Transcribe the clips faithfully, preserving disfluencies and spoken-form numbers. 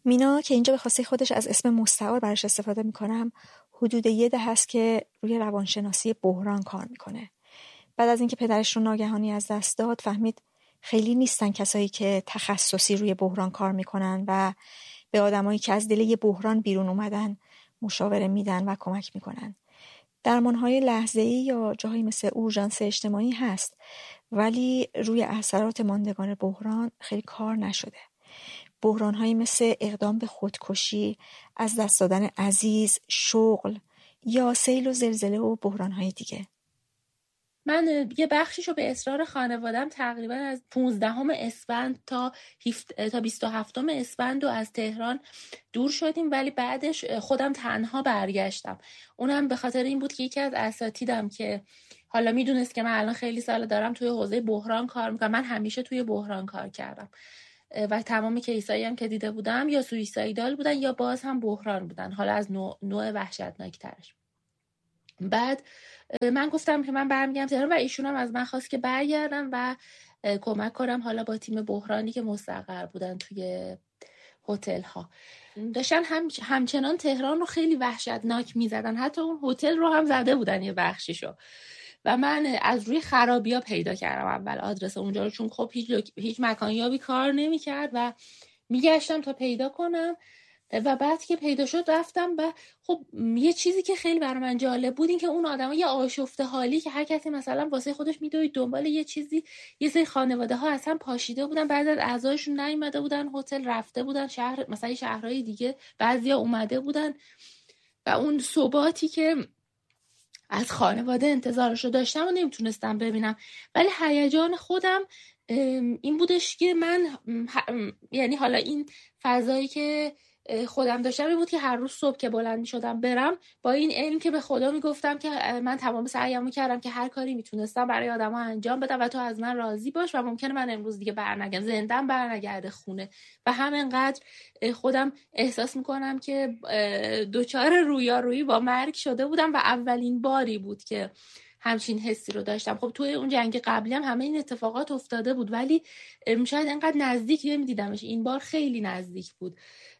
مینا که اینجا به خواسته خودش از اسم مستعار براش استفاده میکنم، حدود یه ده هست که روی روانشناسی بحران کار میکنه. بعد از اینکه پدرش رو ناگهانی از دست داد فهمید خیلی نیستن کسایی که تخصصی روی بحران کار میکنن و به آدمایی که از دل یه بحران بیرون اومدن مشاوره میدن و کمک میکنن. درمانهای لحظه‌ای یا جاهایی مثل اورژانس اجتماعی هست، ولی روی اثرات ماندگار بحران خیلی کار نشده. بحرانهایی مثل اقدام به خودکشی، از دست دادن عزیز، شغل یا سیل و زلزله و بحرانهای دیگه. من یه بخشیشو به اصرار خانوادم تقریبا از پانزدهم اسفند تا تا بیست و هفتم اسفند و از تهران دور شدیم، ولی بعدش خودم تنها برگشتم. اونم به خاطر این بود که یکی از اساتیدم که حالا میدونست که من الان خیلی سال دارم توی حوزه بحران کار میکنم، من همیشه توی بحران کار کردم و تمام کیسایی هم که دیده بودم یا سویسایدال بودن یا باز هم بحران بودن، حالا از نوع, نوع وحشتناکترش. بعد من گفتم که من برمیگردم تهران و ایشون هم از من خواست که برگردم و کمک کنم حالا با تیم بحرانی که مستقر بودن توی هتل ها. داشتن هم همچنان تهران رو خیلی وحشتناک میزدن، حتی اون هتل رو هم زده بودن یه بخشیشو و من از روی خرابی‌ها پیدا کردم اول آدرس اونجا رو، چون خب هیچ لوک... هیچ مکانیابی کار نمی‌کرد و میگشتم تا پیدا کنم و بعد که پیدا شد رفتم و خب یه چیزی که خیلی برای من جالب بود این که اون آدم‌ها یه آشفته حالی که هر کسی مثلا واسه خودش میدوید دنبال یه چیزی، یه سری خانواده ها اصلا پاشیده بودن، بعضی از اعضایشون نیومده بودن هتل، رفته بودن شهر مثلا شهرهای دیگه، بعضیا اومده بودن و اون ثباتی که از خانواده انتظارشو داشتم و نمیتونستم ببینم. ولی هیجان خودم این بودش که من یعنی حالا این فضایی که خودم داشتم این بود که هر روز صبح که بلند میشدم برم با این علم که به خدا میگفتم که من تمام سعیمو کردم که هر کاری میتونستم برای آدما انجام بدم و تو از من راضی باش و ممکنه من امروز دیگه برنگردم زنده‌ام برنگرده خونه و همینقدر خودم احساس میکنم که دوچار رویارویی با مرگ شده بودم و اولین باری بود که همچین حسی رو داشتم. خب توی اون جنگ قبلی هم همه این اتفاقات افتاده بود ولی شاید اینقدر نزدیک نمیدیدمش، این بار خیلی نزدیک بود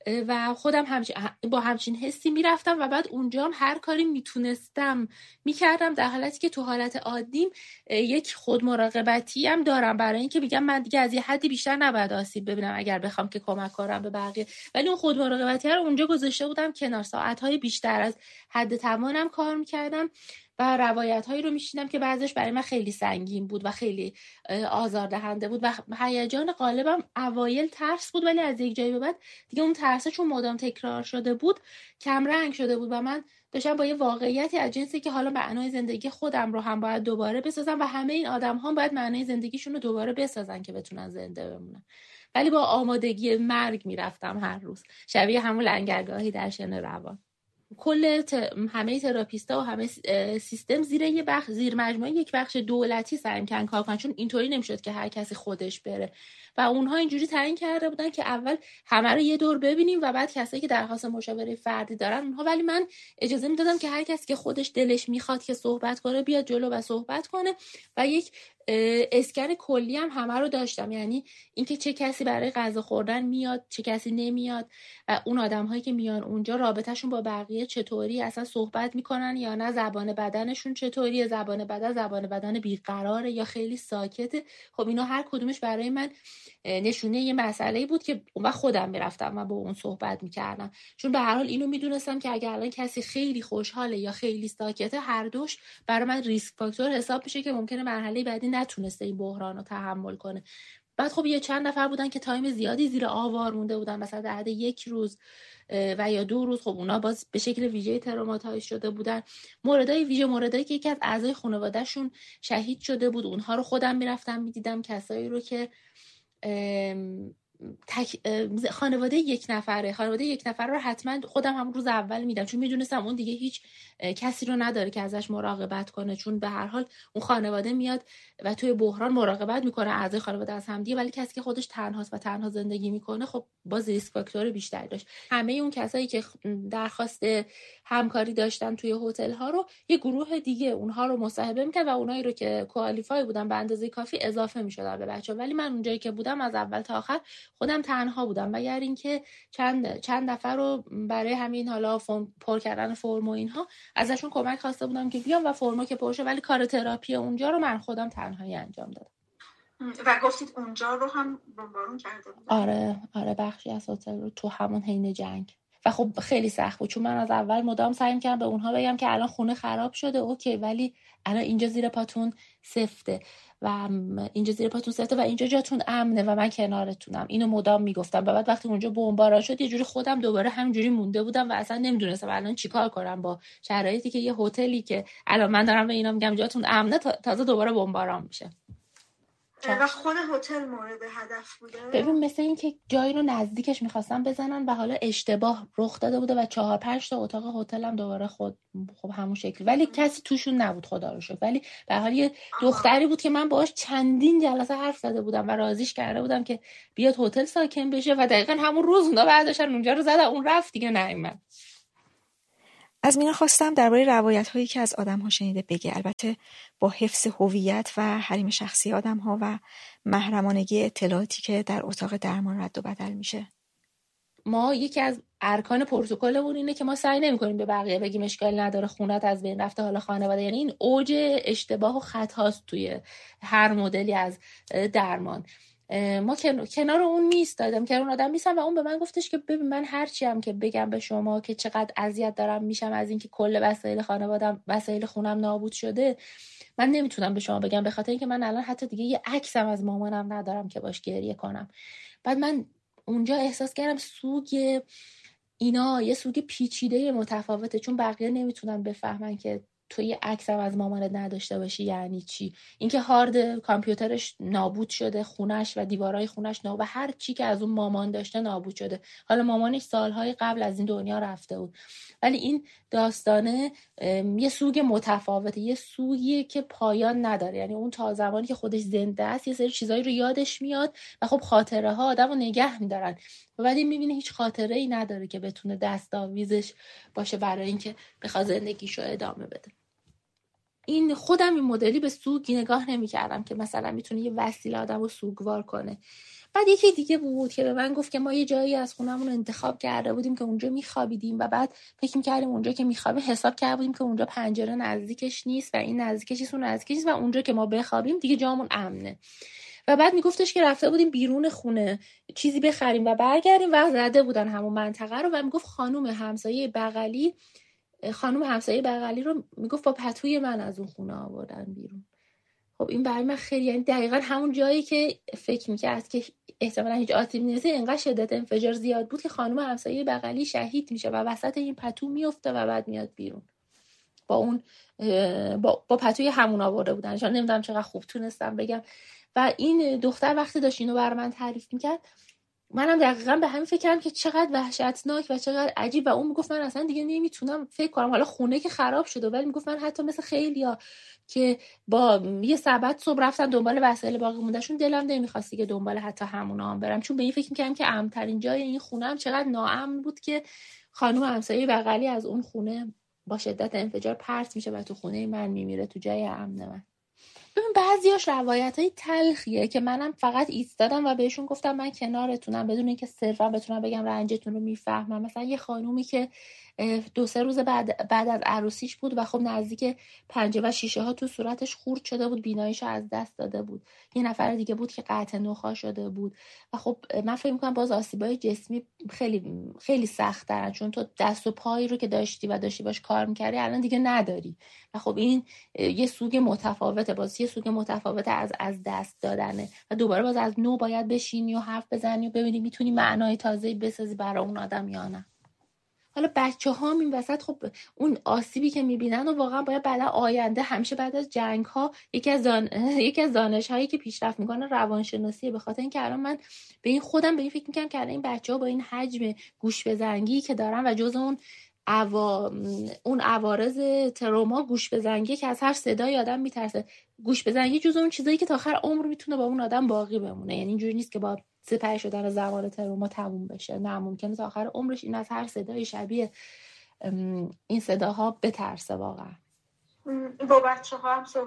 و خودم همچین با همچین حسی میرفتم و بعد اونجا هم هر کاری میتونستم میکردم، در حالتی که تو حالت عادیم یک خود مراقبتی هم دارم برای اینکه بگم من دیگه از یه حدی بیشتر نباید آسیب ببینم اگر بخوام که کمک کنم به بقیه، ولی اون خود مراقبتی رو اونجا گذاشته بودم کنار، ساعت‌های بیشتر از حد توانم کار میکردم و روایت هایی رو میشیدم که بعضیش برای من خیلی سنگین بود و خیلی آزاردهنده بود و هیجان غالبم اوایل ترس بود، ولی از یک جایی به بعد دیگه اون ترسه چون مدام تکرار شده بود کم رنگ شده بود و من داشتم با یه واقعیتی از جنسی که حالا معنای زندگی خودم رو هم باید دوباره بسازم و همه این آدم هم باید معنای زندگیشون رو دوباره بسازن که بتونن زنده بمونن، ولی با آمادگی مرگ میرفتم هر روز، شبیه همون لنگرگاهی در شن روان. کل ت... همه تراپیستا و همه سیستم زیر یه بخش زیر مجموعه یک بخش دولتی سعی کردن کار کنن، چون اینطوری نمیشد که هر کسی خودش بره و اونها اینجوری تعیین کرده بودن که اول همه رو یه دور ببینیم و بعد کسایی که درخواست مشاوره فردی دارن اونها، ولی من اجازه میدادم که هر کسی که خودش دلش میخواد که صحبت کنه بیاد جلو و صحبت کنه و یک اسکن کلی هم همه رو داشتم، یعنی اینکه چه کسی برای غذا خوردن میاد چه کسی نمیاد و اون آدم‌هایی که میان اونجا رابطه‌شون با بقیه چطوری، اصلا صحبت میکنن یا نه، زبان بدنشون چطوریه، زبان بدن زبان بدن بیقراره یا خیلی ساکته. خب اینا هر کدومش برای من نشونه یه مسئله‌ای بود که اون خودم میرفتم و با اون صحبت میکردم، چون به هر حال اینو میدونستم که اگر الان کسی خیلی خوشحاله یا خیلی ساکته هر دوش برای من ریسک فاکتور حساب میشه که ممکنه مرحله بعدی نتونسته این بحران رو تحمل کنه. بعد خب یه چند نفر بودن که تایم زیادی زیر آوار مونده بودن، مثلا در حد یک روز و یا دو روز، خب اونا باز به شکل ویژه تروماتایز شده بودن. موردای ویژه موردایی که یکی از اعضای خانواده‌شون شهید شده بود، اونها رو خودم میرفتم میدیدم، کسایی رو که تک... خانواده یک نفره خانواده یک نفره رو حتما خودم هم روز اول میدم، چون میدونستم اون دیگه هیچ کسی رو نداره که ازش مراقبت کنه، چون به هر حال اون خانواده میاد و توی بحران مراقبت میکنه اعضای خانواده از هم دیگه، ولی کسی که خودش تنهاست و تنها زندگی میکنه خب باز ریسک فاکتور بیشتری داشت. همه اون کسایی که درخواست همکاری داشتن توی هتل ها رو یه گروه دیگه اونها رو مصاحبه میکرد و اونایی رو که کوالیفای بودن به اندازه کافی اضافه میشدن به بچه‌ها، ولی من اونجایی که بودم از اول تا آخر خودم هم تنها بودم، مگر اینکه چند چند نفر رو برای همین حالا فرم پر کردن فرم و اینها ازشون کمک خواسته بودم که بیام و فرمو که پرشه، ولی کار تراپی اونجا رو من خودم تنهایی انجام دادم. و گفتید اونجا رو هم بمبارون کرده بود؟ آره آره بخشی از هتل رو تو همون حین جنگ. و خب خیلی سخت بود، چون من از اول مدام سعی می‌کردم به اونها بگم که الان خونه خراب شده اوکی، ولی الان اینجا زیر پاتون سفته و اینجا زیر پاتون سفته و اینجا جاتون امنه و من کنارتونم. اینو مدام میگفتم. و بعد وقتی اونجا بمباران شد یه جوری خودم دوباره همینجوری مونده بودم و اصلا نمیدونستم الان چیکار کنم با شرایطی که یه هتلی که الان من دارم به اینا میگم جاتون امنه تازه دوباره بمباران میشه. و خود هتل مورد هدف بوده؟ ببین مثل این که جایی رو نزدیکش میخواستن بزنن و حالا اشتباه رخ داده بوده و چهار پنج تا اتاق هتل هم دوباره خود خب همون شکلی، ولی ام. کسی توشون نبود خدا رو شکر. ولی به هر حال یه دختری بود که من باهاش چندین جلسه حرف زده بودم و راضیش کرده بودم که بیاد هتل ساکن بشه و دقیقاً همون روز اونا برداشتن اونجا رو زدن، اون رفت دیگه نیومد. از مینا خواستم درباره روایت‌هایی که از آدم‌ها شنیده بگه، البته با حفظ هویت و حریم شخصی آدم‌ها و محرمانگی اطلاعاتی که در اتاق درمان رد و بدل میشه. ما یکی از ارکان پروتکلمون اینه که ما سعی نمی‌کنیم به بقیه بگیم اشکالی نداره خونت از بین رفته حالا خانواده، یعنی این اوج اشتباه و خطاست توی هر مدلی از درمان. ما کنار اون میستادم که اون آدم میسم و اون به من گفتش که ببین من هرچی هم که بگم به شما که چقدر اذیت دارم میشم از اینکه کل وسایل خانواده‌ام وسایل خونم نابود شده، من نمیتونم به شما بگم، به خاطر اینکه من الان حتی دیگه یه عکسم از مامانم ندارم که باش گریه کنم. بعد من اونجا احساس کردم سوگ اینا یه سوگ پیچیده متفاوته، چون بقیه نمیتونن بفهمن که تو یه عکس هم از مامانت نداشته باشی یعنی چی. اینکه هارد کامپیوترش نابود شده، خونش و دیوارای خونش نابود، هر چی که از اون مامان داشته نابود شده. حالا مامانش سالهای قبل از این دنیا رفته بود، ولی این داستانه یه سوگ متفاوته، یه سوگیه که پایان نداره. یعنی اون تا زمانی که خودش زنده است یه سری چیزایی رو یادش میاد و خب خاطره ها آدمو نگه میدارن، ولی میبینه هیچ خاطره ای نداره که بتونه دستاویزش باشه برای اینکه بخواد زندگیشو ادامه بده. این خودم این مدلی به سوگ نگاه نمی‌کردم که مثلا میتونه یه وسیله آدمو سوگوار کنه. بعد یکی دیگه بود که به من گفت که ما یه جایی از خونمون انتخاب کرده بودیم که اونجا میخوابیدیم و بعد فکر می‌کردیم اونجا که میخوابیم حساب کرده بودیم که اونجا پنجره نزدیکش نیست و این نزدیکش نیست اون نزدیکش نیست و اونجا که ما بخوابیم دیگه جامون امنه. و بعد میگفتش که رفته بودیم بیرون خونه چیزی بخریم و برگردیم و زده بودن همون منطقه رو و میگفت خانم همسایه بغلی خانم همسایه بغلی رو میگفت با پتوی من از اون خونه آوردن بیرون. خب این برای من خیلی، یعنی دقیقاً همون جایی که فکر میکرد که احتمالاً هیچ آسیبی نمیرسه اینقدر شدت انفجار زیاد بود که خانم همسایه بغلی شهید میشه و وسط این پتو میفته و بعد میاد بیرون. با اون با, با پتوی همون آورده بودن. چون نمیدونم چقدر خوب تونستم بگم. و این دختر وقتی داشت اینو برای من تعریف میکرد منم دقیقاً به همین فکر کردم که چقدر وحشتناک و چقدر عجیب. و اون میگفت من اصلا دیگه نمیتونم فکر کنم، حالا خونه که خراب شده ولی میگفت من حتی مثل خیلیا که با یه سبد صبح رفتن دنبال وسایل باقی موندهشون دلم نمیخواست که دنبال حتی همونا هم برم، چون به این فکر میکردم که امن‌ترین جای این خونه هم چقدر ناامن بود که خانم همسایه بغلی از اون خونه با شدت انفجار پرت میشه و تو خونه من میمیره، تو جای امن من. ببین بعضیاش روایتای تلخیه که منم فقط ایستادم و بهشون گفتم من کنارتونم بدون اینکه صرفا بتونم بگم رنجتون رو میفهمم. مثلا یه خانومی که دو سه روز بعد بعد از عروسیش بود و خب نزدیک پنجه و شیشه ها تو صورتش خورد شده بود، بیناییشو از دست داده بود. یه نفر دیگه بود که قطع نخاع شده بود و خب من فکر می‌کنم باز آسیبای جسمی خیلی خیلی سخت دارن، چون تو دست و پایی رو که داشتی و داشتی باش کار می‌کردی الان دیگه نداری و خب این یه سوگ متفاوته، باز یه سوگ متفاوته از از دست دادنه و دوباره باز از نو باید بشینی و حرف بزنی و ببینی میتونی معنای تازه‌ای بسازی برای اون آدم یا نه. حالا بچه ها این وسط خب اون آسیبی که میبینن و واقعا باید بعد آینده همیشه بعد از جنگ ها یکی از دان... یکی از دانش هایی که پیشرفت میکنه روانشناسیه، به خاطر اینکه الان من به این خودم به این فکر میکنم که این بچه ها با این حجم گوش بزنگی که دارن و جز اون عوا... اون عوارض تروما گوش بزنگی که از هر صدای آدم میترسه، گوش بزنگی جز اون چیزایی که تا آخر عمر میتونه با اون آدم باقی بمونه. یعنی اینجوری نیست که با سپری شدن زمان تروما تموم بشه، نه، ممکنه تا آخر عمرش این از هر صدای شبیه این صداها بترسه واقعا. با بچه ها هم صحبت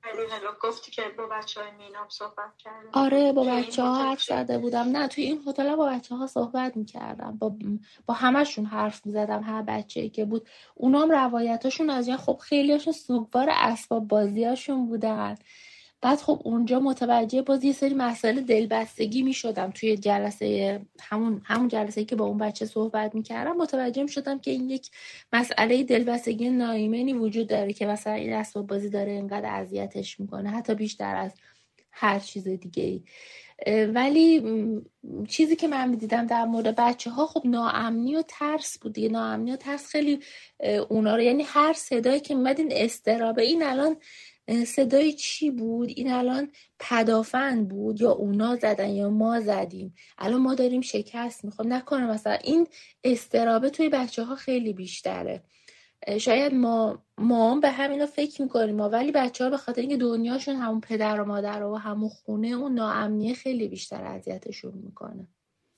گفتی که با بچه‌های مینام صحبت کردم. آره با بچه‌ها حرف زده بودم. نه توی این هتل با بچه‌ها صحبت می‌کردم، با با همشون حرف می‌زدم، هر بچه‌ای که بود. اونام روایتاشون از این خب خیلیاشون سوگوار اسباب بازیاشون بودن. بعد خب اونجا متوجه باز یه سری مسائل دلبستگی می‌شدم توی جلسه همون همون جلسه‌ای که با اون بچه صحبت می‌کردم، متوجه می‌شدم که این یک مسئله دلبستگی ناایمنی وجود داره که مثلا این اسباب بازی داره اینقدر اذیتش می‌کنه، حتی بیشتر از هر چیز دیگه ای. ولی چیزی که من می‌دیدم در مورد بچه‌ها خب ناامنی و ترس بود دیگه. ناامنی و ترس خیلی اونا رو، یعنی هر صدایی که می‌مد این استرابه، این الان صدای چی بود؟ این الان پدافند بود یا اونا زدن یا ما زدیم؟ الان ما داریم شکست میخوام نکنه مثلا این استرابه توی بچه‌ها خیلی بیشتره. شاید ما ما هم به همینا فکر میکنیم، ولی بچه‌ها به خاطر اینکه دنیاشون همون پدر و مادر و همون خونه، اون ناامنیه خیلی بیشتر اذیتشون میکنه.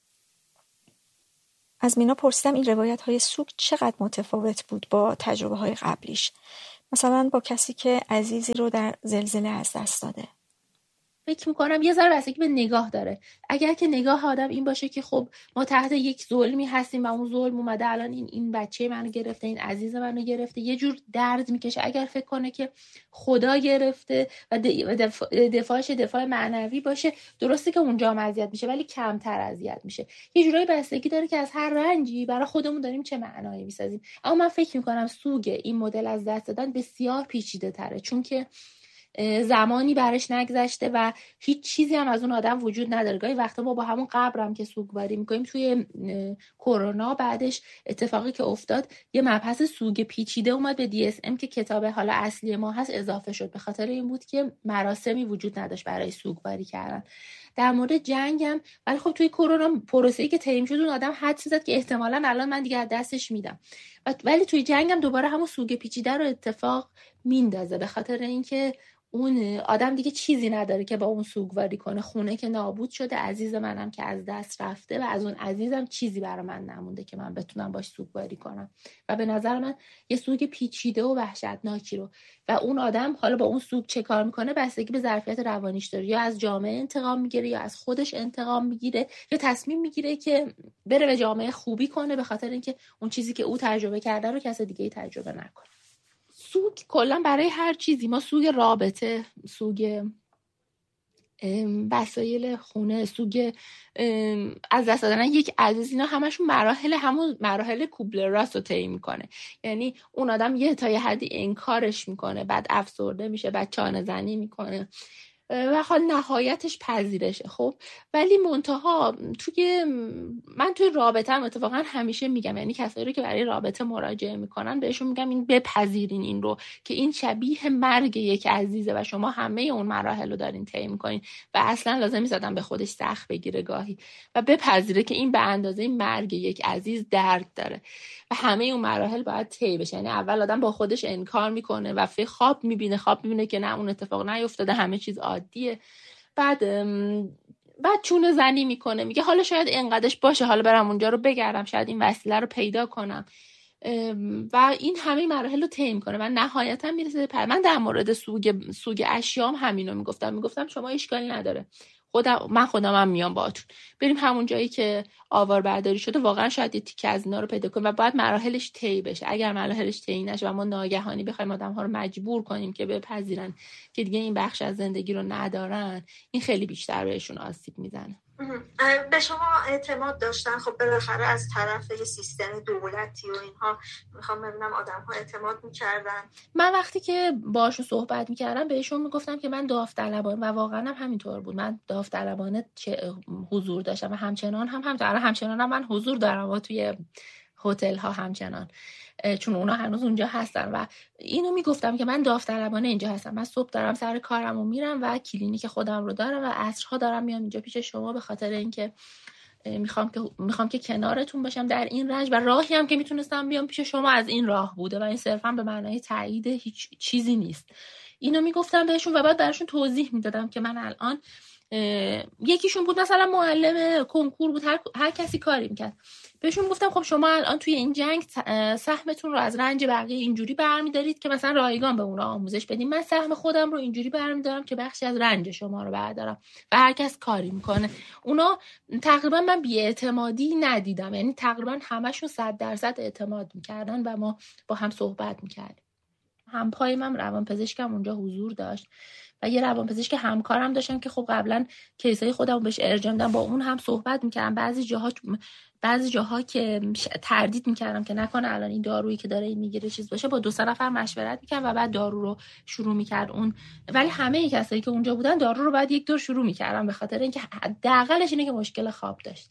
از مینا پرسیدم این روایت های سوگ چقدر متفاوت بود با تجربه های قبلیش، مثلا با کسی که عزیزی رو در زلزله از دست داده. فکر میکنم یه ذره بستگی به نگاه داره. اگر که نگاه آدم این باشه که خب ما تحت یک ظلمی هستیم و اون ظلم اومده الان این این بچه منو گرفته، این عزیز منو گرفته، یه جور درد میکشه. اگر فکر کنه که خدا گرفته و دفاع دفاعش دفاع معنوی باشه، درسته که اونجا هم اذیت میشه ولی کمتر اذیت میشه. یه جورایی بستگی داره که از هر رنجی برای خودمون داریم چه معنایی میسازیم. اما من فکر میکنم سوگ این مدل از دست دادن بسیار پیچیده تره، چون که زمانی برش نگذشته و هیچ چیزی هم از اون آدم وجود نداره. گاهی وقتا ما با همون قبرم که سوگواری میکنیم، توی کرونا بعدش اتفاقی که افتاد یه مبحث سوگ پیچیده اومد به دی اس ام که کتاب حالا اصلی ما هست اضافه شد، به خاطر این بود که مراسمی وجود نداشت برای سوگواری کردن. در مورد جنگ هم ولی خب توی کرونا پروسه‌ای که طی شد اون آدم حدس زد که احتمالاً الان من دیگه دستش میدم، ولی توی جنگ هم دوباره همون سوگ پیچیده رو اتفاق میندازه، به خاطر اینکه اون آدم دیگه چیزی نداره که با اون سوگواری کنه. خونه که نابود شده، عزیز منم که از دست رفته و از اون عزیزم چیزی برای من نمونده که من بتونم باش سوگواری کنم. و به نظر من یه سوگ پیچیده و وحشتناکی رو و اون آدم حالا با اون سوگ چه کار میکنه بستگی به ظرفیت روانیش داره. یا از جامعه انتقام میگیره یا از خودش انتقام میگیره یا تصمیم میگیره که بره به جامعه خوبی کنه، به خاطر اینکه اون چیزی که او تجربه کرده رو کس دیگه تجربه نکنه. سوگ کلا برای هر چیزی، ما سوگ رابطه، سوگ وسایل خونه، سوگ از دست دادن یک عزیز، اینا همشون مراحل همون مراحل کوبلر راس رو طی میکنه. یعنی اون آدم یه تا یه حدی انکارش میکنه، بعد افسرده میشه، بعد چانه زنی میکنه و حال نهایتش پذیرشه. خب ولی منتها توی من توی رابطه‌ام اتفاقا همیشه میگم، یعنی کسایی رو که برای رابطه مراجعه میکنن بهشون میگم این بپذیرین این رو که این شبیه مرگ یک عزیزه و شما همه اون مراحل رو دارین طی میکنین و اصلا لازم نیست آدم به خودش سخت بگیره گاهی و بپذیره که این به اندازه مرگ یک عزیز درد داره و همه اون مراحل باید طی بشه. یعنی اول آدم با خودش انکار میکنه و فکر خواب میبینه خواب میبینه که نه اون اتفاق نیفتاده، همه چیز عادیه. بعد بعد چونه زنی میکنه، میگه حالا شاید انقدرش باشه، حالا برم اونجا رو بگردم، شاید این وسیله رو پیدا کنم و این همه مراحل رو طی میکنه و نهایتا میرسه پر. من در مورد سوگ سوگ اشیام همینو میگفتم میگفتم شما اشکالی نداره، خودم من خودم هم میام باهاتون بریم همون جایی که آوار برداری شده، واقعا شاید یه تیکه از اینا رو پیدا کنیم و باید مراحلش طی بشه. اگر مراحلش طی نشه و ما ناگهانی بخوایم آدم‌ها رو مجبور کنیم که بپذیرن که دیگه این بخش از زندگی رو ندارن، این خیلی بیشتر بهشون آسیب میزنه. به شما اعتماد داشتن خب بالاخره از طرف یه سیستم دولتی و اینها، میخوام ببینم آدم ها اعتماد میکردن؟ من وقتی که باشون صحبت میکردم بهشون میگفتم که من داوطلبانه و واقعا هم همینطور بود، من داوطلبانه حضور داشتم و همچنان هم همچنان همچنان هم من حضور دارم و توی هتل ها همچنان، چون اونا هنوز اونجا هستن و اینو میگفتم که من داوطلبانه اینجا هستم. من صبح دارم سر کارمو میرم و کلینیک خودم رو دارم و عصرها دارم میام اینجا پیش شما به خاطر اینکه میخوام که میخوام که کنارتون باشم در این رنج و راهی هم که میتونستم بیام پیش شما از این راه بوده و این صرفا به معنای تایید هیچ چیزی نیست. اینو میگفتم بهشون و بعد براشون توضیح میدادم که من الان یکیشون بود مثلا معلم کنکور بود، هر, هر کسی کاری میکرد. بهشون گفتم خب شما الان توی این جنگ سهمتون رو از رنج بقیه اینجوری برمیدارید که مثلا رایگان به اونا آموزش بدیم، من سهم خودم رو اینجوری برمیدارم که بخشی از رنج شما رو بردارم و هر کس کاری میکنه. اونا تقریبا من بی‌اعتمادی ندیدم، یعنی تقریبا همشون صد درصد اعتماد میکردن و ما با هم صحبت میکردیم. همپای من روانپزشکم اونجا حضور داشت و یه روانپزشک همکارم داشتم که خب قبلا کیسای خودم بهش ارجاع میدم، با اون هم صحبت میکردم. بعضی جاها بعضی جاها که تردید میکردم که نکنه الان این دارویی که داره این میگیره چیز باشه، با دو سه نفر مشورت میکردم و بعد دارو رو شروع میکرد اون. ولی همه کسایی که اونجا بودن دارو رو بعد یک دور شروع میکردم، به خاطر اینکه حداقلش اینه که مشکل خواب داشت.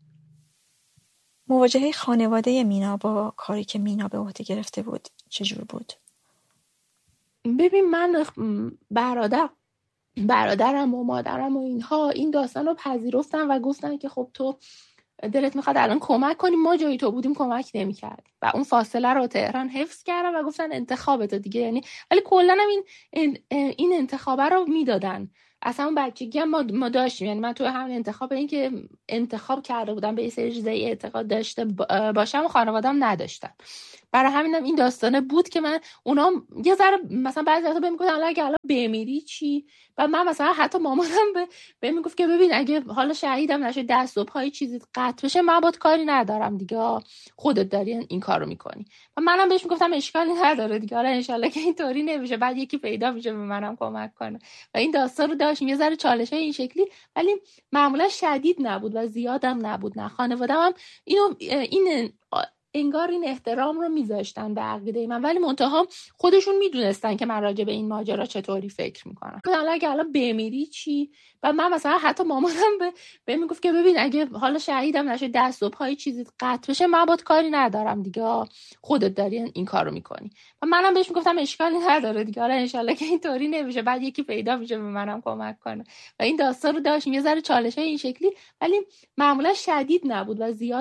مواجهه خانواده مینا با کاری که مینا به عهده گرفته بود چجور بود؟ ببین من برادر برادرم و مادرم و اینها این داستان رو پذیرفتن و گفتن که خب تو دلت میخواد الان کمک کنیم، ما جایی تو بودیم کمک نمی‌کردیم و اون فاصله رو تهران حفظ کردن و گفتن انتخابت دیگه. یعنی ولی کلا هم این این انتخابه رو میدادن. اصلا اون بچگی هم ما ما داشتیم، یعنی من تو همین انتخاب این که انتخاب کرده بودم به یه سری چیزای اعتقاد داشته باشم و خانواده‌ام نداشتن. برای همینم این داستانه بود که من اونا یه ذره مثلا بعضی وقتا بهم میگفتن اگه الان بمیری چی، و من مثلا حتی مامانم به بهم میگفت که ببین اگه حالا شهیدم نشه دست و پای چیزی قطع بشه من باهات کاری ندارم دیگه، خودت داری این کارو میکنی. و منم بهش میگفتم اشکالی نداره دیگه، حالا ان شاءالله که اینطوری نمیشه، بعد یکی پیدا میشه به منم کمک کنه. و این داستان رو داشتیم یه ذره چالشای این شکلی، ولی معمولا شدید نبود و زیادم نبود. نه خانواده‌ام هم اینو این انگار این احترام رو میذاشتن به عقیده من، ولی منتها خودشون میدونستن که من راجع به این ماجرا چطوری فکر میکنم. حالا اگه الان بمیری چی، و من مثلا حتی مامانم به به میگفت که ببین اگه حالا شهیدم نشه دست و پای چیزی قطع بشه من باهات کاری ندارم دیگه، خودت داری این کارو میکنی. و منم بهش میگفتم اشکالی نداره دیگه، حالا ان شاءالله که اینطوری نمیشه، بعد یکی پیدا میشه به منم کمک کنه. و این داستان رو داشتیم یه ذره چالشای این شکلی، ولی معمولا شدید نبود و زیاد